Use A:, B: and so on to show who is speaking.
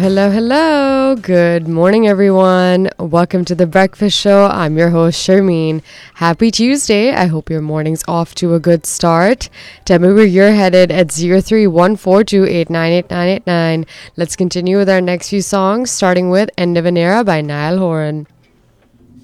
A: Hello, hello. Good morning, everyone. Welcome to the Breakfast Show. I'm your host, Sharmeen. Happy Tuesday. I hope your morning's off to a good start. Tell me where you're headed at 0314289889. Let's continue with our next few songs, starting with End of an Era by Niall Horan.